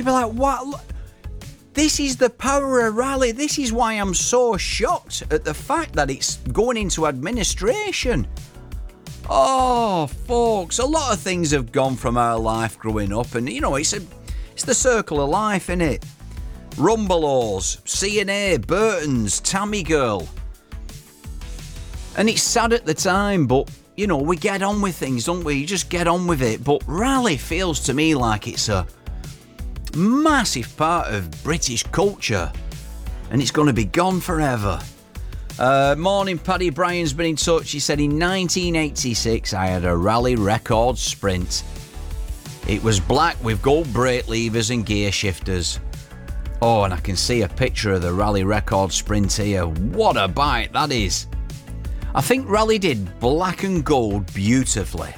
be like, what? Look, this is the power of rally. This is why I'm so shocked at the fact that it's going into administration. Oh, folks, a lot of things have gone from our life growing up, and it's the circle of life, innit? Rumbelows, C&A, Burton's, Tammy Girl. And it's sad at the time, but, we get on with things, don't we? You just get on with it. But rally feels to me like it's a massive part of British culture, and it's going to be gone forever. Morning, Paddy Bryan's been in touch. He said, in 1986, I had a rally record sprint. It was black with gold brake levers and gear shifters. Oh, and I can see a picture of the rally record sprint here. What a bike that is. I think Rally did black and gold beautifully.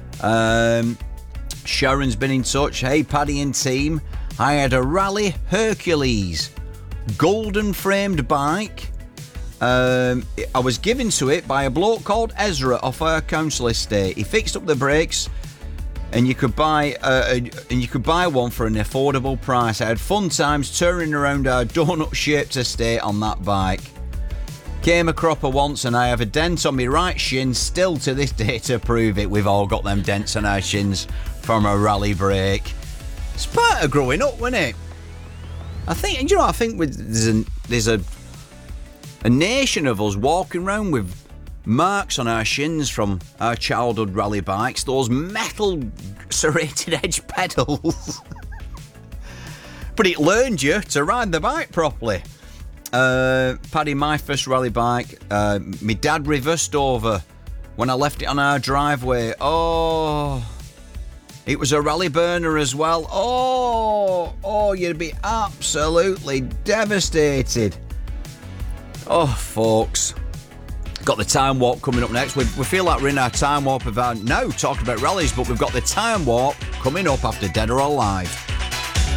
Sharon's been in touch. Hey, Paddy and team. I had a Rally Hercules golden framed bike. I was given to it by a bloke called Ezra off our council estate. He fixed up the brakes, and you could buy one for an affordable price. I had fun times touring around our donut-shaped estate on that bike. Came a cropper once, and I have a dent on my right shin still to this day to prove it. We've all got them dents on our shins from a rally brake. It's part of growing up, wasn't it? I think there's a nation of us walking around with marks on our shins from our childhood rally bikes, those metal serrated edge pedals. But it learned you to ride the bike properly. Paddy, my first rally bike, my dad reversed over when I left it on our driveway. Oh, it was a rally burner as well. Oh, you'd be absolutely devastated. Oh, folks. Got the time warp coming up next. We feel like we're in our time warp of our now talking about rallies, but we've got the time warp coming up after Dead or Alive.